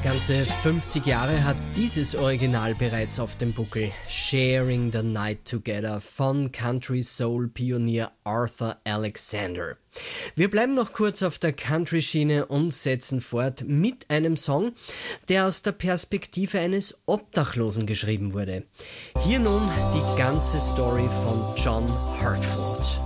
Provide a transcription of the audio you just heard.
Ganze 50 Jahre hat dieses Original bereits auf dem Buckel. Sharing the Night Together von Country-Soul-Pionier Arthur Alexander. Wir bleiben noch kurz auf der Country-Schiene und setzen fort mit einem Song, der aus der Perspektive eines Obdachlosen geschrieben wurde. Hier nun die ganze Story von John Hartford.